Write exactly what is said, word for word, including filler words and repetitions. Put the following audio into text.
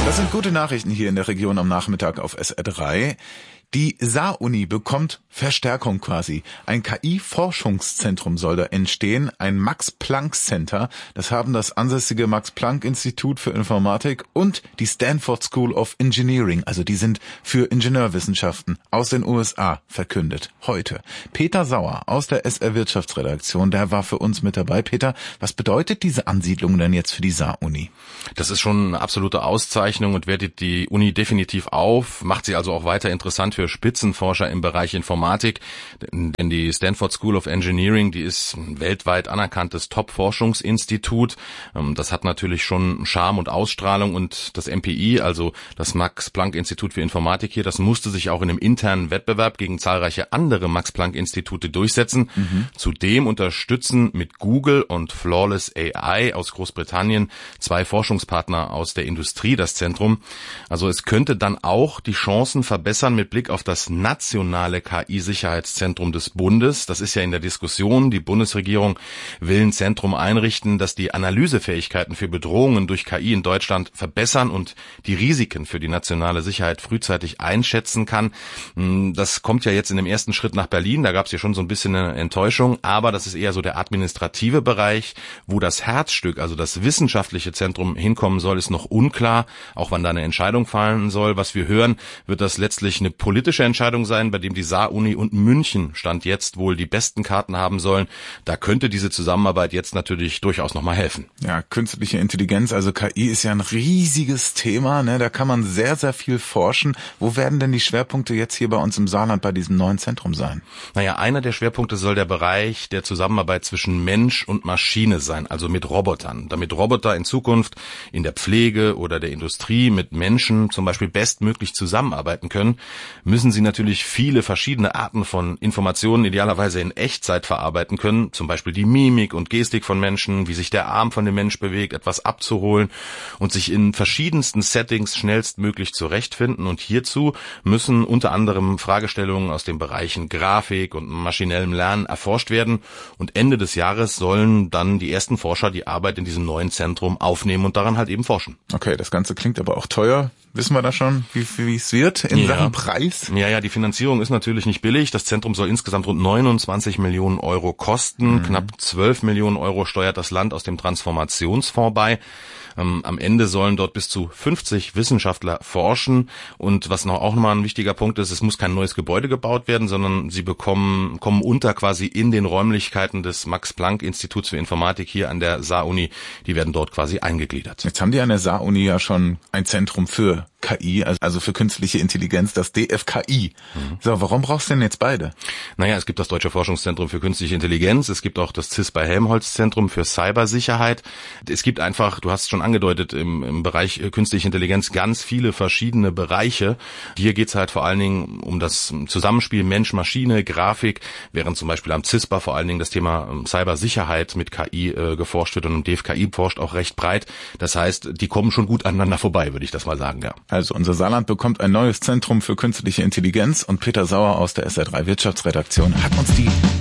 Das sind gute Nachrichten hier in der Region am Nachmittag auf S R drei. Die Saar-Uni bekommt Verstärkung quasi. Ein K I-Forschungszentrum soll da entstehen, ein Max-Planck-Center. Das haben das ansässige Max-Planck-Institut für Informatik und die Stanford School of Engineering, also die sind für Ingenieurwissenschaften aus den U S A, verkündet. Heute. Peter Sauer aus der S R-Wirtschaftsredaktion, der war für uns mit dabei. Peter, was bedeutet diese Ansiedlung denn jetzt für die Saar-Uni? Das ist schon eine absolute Auszeichnung und wertet die Uni definitiv auf, macht sie also auch weiter interessant für Spitzenforscher im Bereich Informatik, denn die Stanford School of Engineering, die ist ein weltweit anerkanntes Top-Forschungsinstitut. Das hat natürlich schon Charme und Ausstrahlung und das M P I, also das Max-Planck-Institut für Informatik hier, das musste sich auch in einem internen Wettbewerb gegen zahlreiche andere Max-Planck-Institute durchsetzen. Mhm. Zudem unterstützen mit Google und Flawless A I aus Großbritannien zwei Forschungspartner aus der Industrie das Zentrum. Also es könnte dann auch die Chancen verbessern mit Blick auf das nationale K I-Sicherheitszentrum des Bundes. Das ist ja in der Diskussion. Die Bundesregierung will ein Zentrum einrichten, das die Analysefähigkeiten für Bedrohungen durch K I in Deutschland verbessern und die Risiken für die nationale Sicherheit frühzeitig einschätzen kann. Das kommt ja jetzt in dem ersten Schritt nach Berlin. Da gab es ja schon so ein bisschen eine Enttäuschung, aber das ist eher so der administrative Bereich, wo das Herzstück, also das wissenschaftliche Zentrum hinkommen soll, ist noch unklar, auch wann da eine Entscheidung fallen soll. Was wir hören, wird das letztlich eine politische Entscheidung sein, bei dem die Saar-Uni und München Stand jetzt wohl die besten Karten haben sollen. Da könnte diese Zusammenarbeit jetzt natürlich durchaus nochmal helfen. Ja, künstliche Intelligenz, also K I ist ja ein riesiges Thema, ne? Da kann man sehr, sehr viel forschen. Wo werden denn die Schwerpunkte jetzt hier bei uns im Saarland bei diesem neuen Zentrum sein? Naja, einer der Schwerpunkte soll der Bereich der Zusammenarbeit zwischen Mensch und Maschine sein, also mit Robotern. Damit Roboter in Zukunft in der Pflege oder der Industrie mit Menschen zum Beispiel bestmöglich zusammenarbeiten können, müssen sie natürlich viele verschiedene Arten von Informationen idealerweise in Echtzeit verarbeiten können, zum Beispiel die Mimik und Gestik von Menschen, wie sich der Arm von dem Mensch bewegt, etwas abzuholen und sich in verschiedensten Settings schnellstmöglich zurechtfinden. Und hierzu müssen unter anderem Fragestellungen aus den Bereichen Grafik und maschinellem Lernen erforscht werden. Und Ende des Jahres sollen dann die ersten Forscher die Arbeit in diesem neuen Zentrum aufnehmen und daran halt eben forschen. Okay, das Ganze klingt aber auch teuer. Wissen wir da schon, wie, wie es wird in ja. Sachen Preis? Ja, ja, die Finanzierung ist natürlich nicht billig. Das Zentrum soll insgesamt rund neunundzwanzig Millionen Euro kosten. Mhm. Knapp zwölf Millionen Euro steuert das Land aus dem Transformationsfonds bei. Ähm, am Ende sollen dort bis zu fünfzig Wissenschaftler forschen. Und was noch auch nochmal ein wichtiger Punkt ist, es muss kein neues Gebäude gebaut werden, sondern sie bekommen, kommen unter quasi in den Räumlichkeiten des Max-Planck-Instituts für Informatik hier an der Saar-Uni. Die werden dort quasi eingegliedert. Jetzt haben die an der Saar-Uni ja schon ein Zentrum für K I, also für künstliche Intelligenz, das D F K I. Mhm. So, warum brauchst du denn jetzt beide? Naja, es gibt das Deutsche Forschungszentrum für künstliche Intelligenz, es gibt auch das C I S bei Helmholtz-Zentrum für Cybersicherheit. Es gibt einfach, du hast es schon angedeutet, im, im Bereich künstliche Intelligenz ganz viele verschiedene Bereiche. Hier geht's halt vor allen Dingen um das Zusammenspiel Mensch-Maschine, Grafik, während zum Beispiel am C I S P A vor allen Dingen das Thema Cybersicherheit mit K I äh, geforscht wird und im D F K I forscht auch recht breit. Das heißt, die kommen schon gut aneinander vorbei, würde ich das mal sagen, ja. Also unser Saarland bekommt ein neues Zentrum für künstliche Intelligenz und Peter Sauer aus der S R drei Wirtschaftsredaktion hat uns die